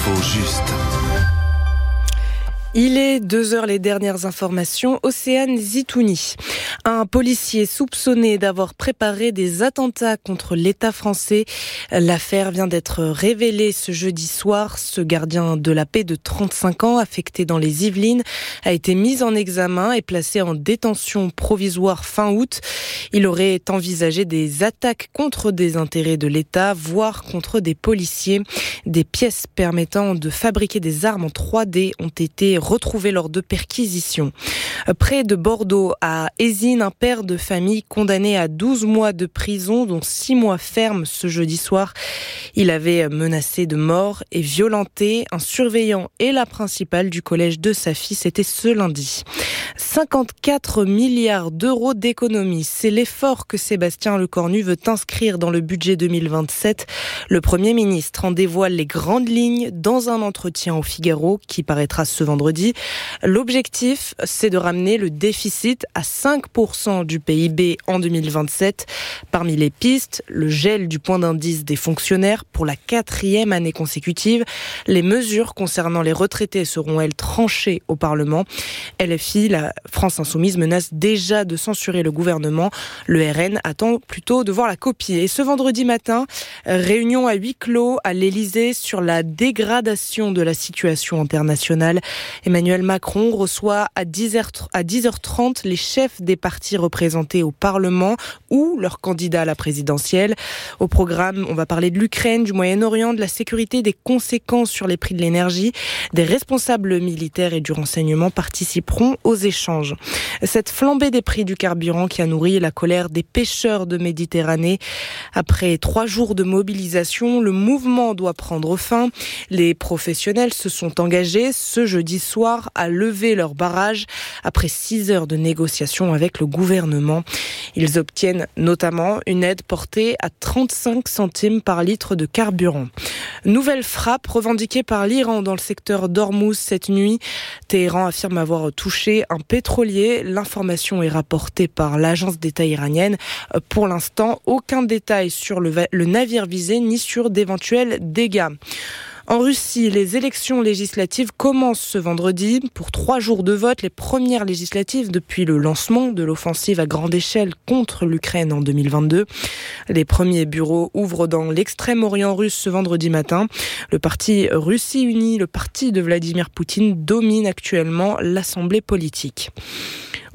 L'info juste. Il est 2h, les dernières informations. Océane Zitouni. Un policier soupçonné d'avoir préparé des attentats contre l'État français. L'affaire vient d'être révélée ce jeudi soir. Ce gardien de la paix de 35 ans, affecté dans les Yvelines, a été mis en examen et placé en détention provisoire fin août. Il aurait envisagé des attaques contre des intérêts de l'État, voire contre des policiers. Des pièces permettant de fabriquer des armes en 3D ont été retrouvées lors de perquisitions. Près de Bordeaux, à Ézines, un père de famille condamné à 12 mois de prison, dont 6 mois fermes ce jeudi soir. Il avait menacé de mort et violenté un surveillant et la principale du collège de sa fille. C'était ce lundi. 54 milliards d'euros d'économies. C'est l'effort que Sébastien Lecornu veut inscrire dans le budget 2027. Le Premier ministre en dévoile les grandes lignes dans un entretien au Figaro qui paraîtra ce vendredi. L'objectif, c'est de ramener le déficit à 5% du PIB en 2027. Parmi les pistes, le gel du point d'indice des fonctionnaires pour la 4e année consécutive. Les mesures concernant les retraités seront, elles, tranchées au Parlement. LFI, la France Insoumise, menace déjà de censurer le gouvernement. Le RN attend plutôt de voir la copie. Et ce vendredi matin, réunion à huis clos à l'Élysée sur la dégradation de la situation internationale. Emmanuel Macron reçoit à 10h30 les chefs des partis représentés au Parlement ou leurs candidats à la présidentielle. Au programme, on va parler de l'Ukraine, du Moyen-Orient, de la sécurité, des conséquences sur les prix de l'énergie. Des responsables militaires et du renseignement participeront aux échanges. Cette flambée des prix du carburant qui a nourri la colère des pêcheurs de Méditerranée. Après 3 jours de mobilisation, le mouvement doit prendre fin. Les professionnels se sont engagés ce jeudi soir à lever leur barrage après 6 heures de négociations avec le gouvernement. Ils obtiennent notamment une aide portée à 35 centimes par litre de carburant. Nouvelle frappe revendiquée par l'Iran dans le secteur d'Ormuz cette nuit. Téhéran affirme avoir touché un pétrolier. L'information est rapportée par l'agence d'État iranienne. Pour l'instant, aucun détail sur le navire visé ni sur d'éventuels dégâts. En Russie, les élections législatives commencent ce vendredi. Pour 3 jours de vote, les premières législatives depuis le lancement de l'offensive à grande échelle contre l'Ukraine en 2022. Les premiers bureaux ouvrent dans l'extrême-orient russe ce vendredi matin. Le parti Russie Unie, le parti de Vladimir Poutine, domine actuellement l'Assemblée politique.